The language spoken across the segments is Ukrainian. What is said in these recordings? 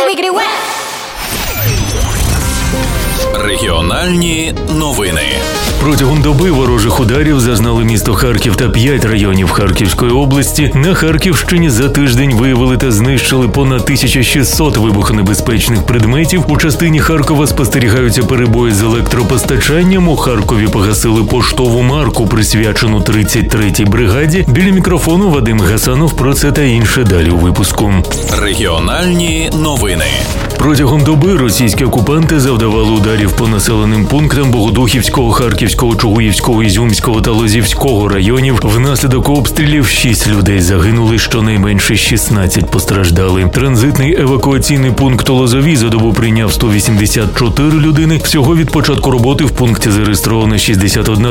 Регіональні новини. Протягом доби ворожих ударів зазнали місто Харків та 5 районів Харківської області. На Харківщині за тиждень виявили та знищили понад 1600 вибухонебезпечних предметів. У частині Харкова спостерігаються перебої з електропостачанням. У Харкові погасили поштову марку, присвячену 33-й бригаді. Біля мікрофону Вадим Гасанов. Про це та інше далі у випуску. Регіональні новини. Протягом доби російські окупанти завдавали ударів по населеним пунктам Богодухівського, Харківського, Чугуївського, Ізюмського та Лозівського районів. Внаслідок обстрілів 6 людей загинули, щонайменше 16 постраждали. Транзитний евакуаційний пункт у Лозові за добу прийняв 184 людини. Всього від початку роботи в пункті зареєстровано 61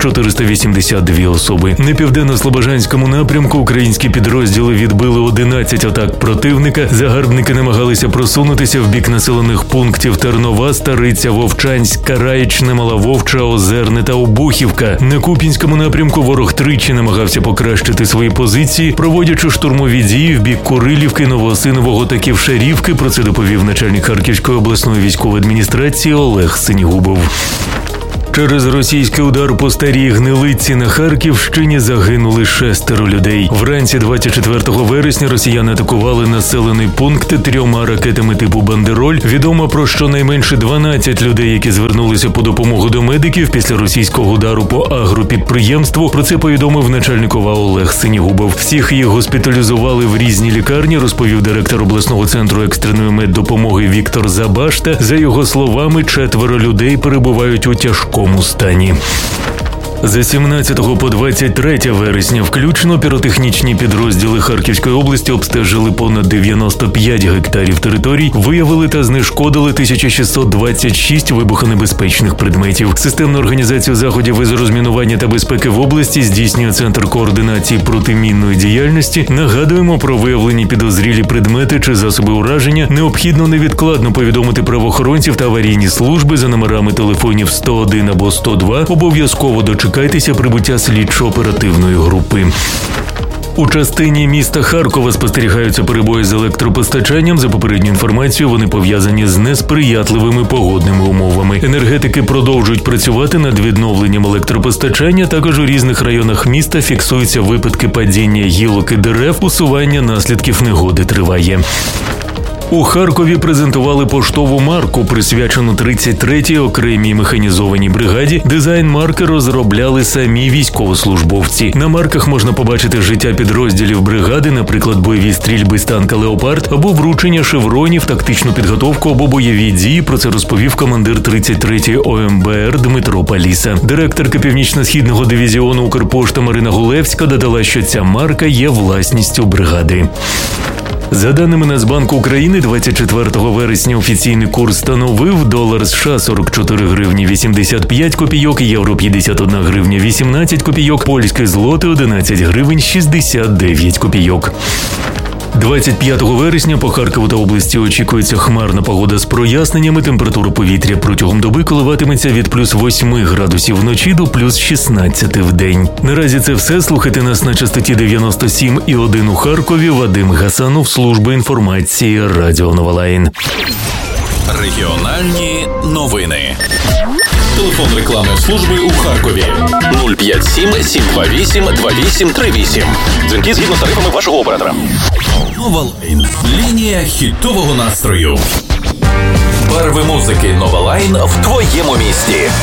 482 особи. На південно-слобожанському напрямку українські підрозділи відбили 11 атак противника. Загарбники намагалися просунутися в бік населених пунктів Тернова, Стариця, Вовчанськ, Раєчне, Мала Вовча, Озерне та Обухівка. На Куп'янському напрямку ворог тричі намагався покращити свої позиції, проводячи штурмові дії в бік Курилівки, Новоосинового та Ківшарівки. Про це доповів начальник Харківської обласної військової адміністрації Олег Синігубов. Через російський удар по Старій Гнилиці на Харківщині загинули 6 людей. Вранці 24 вересня росіяни атакували населений пункт 3 ракетами типу «Бандероль». Відомо про щонайменше 12 людей, які звернулися по допомогу до медиків після російського удару по агропідприємству. Про це повідомив начальник ОВА Олег Синігубов. Всіх їх госпіталізували в різні лікарні, розповів директор обласного центру екстреної меддопомоги Віктор Забашта. За його словами, 4 людей перебувають у тяжкому стані. За 17 по 23 вересня включно піротехнічні підрозділи Харківської області обстежили понад 95 гектарів територій, виявили та знешкодили 1626 вибухонебезпечних предметів. Системну організацію заходів із розмінування та безпеки в області здійснює Центр координації протимінної діяльності. Нагадуємо, про виявлені підозрілі предмети чи засоби ураження необхідно невідкладно повідомити правоохоронців та аварійні служби за номерами телефонів 101 або 102. Обов'язково дочекайтеся прибуття слідчо-оперативної групи. У частині міста Харкова спостерігаються перебої з електропостачанням. За попередньою інформацією, вони пов'язані з несприятливими погодними умовами. Енергетики продовжують працювати над відновленням електропостачання. Також у різних районах міста фіксуються випадки падіння гілок і дерев. Усування наслідків негоди триває. У Харкові презентували поштову марку, присвячену 33-й окремій механізованій бригаді. Дизайн марки розробляли самі військовослужбовці. На марках можна побачити життя підрозділів бригади, наприклад, бойові стрільби з танка «Леопард» або вручення шевронів, тактичну підготовку або бойові дії. Про це розповів командир 33-ї ОМБР Дмитро Паліса. Директорка Північно-Східного дивізіону «Укрпошта» Марина Гулевська додала, що ця марка є власністю бригади. За даними Нацбанку України, 24 вересня офіційний курс становив долар США 44 гривні 85 копійок, євро 51 гривня 18 копійок, польський злоти 11 гривень 69 копійок. 25 вересня по Харкову та області очікується хмарна погода з проясненнями. Температура повітря протягом доби коливатиметься від плюс 8 градусів вночі до плюс 16 в день. Наразі це все. Слухайте нас на частоті 97,1 у Харкові. Вадим Гасанов, служба інформації, Радіо Нова Лайн. Регіональні новини. Телефон рекламної служби у Харкові 057 728 2838. Дзвінки згідно з тарифами вашого оператора. Нова Лайн. Лінія хітового настрою. Барви музики Нова Лайн в твоєму місті.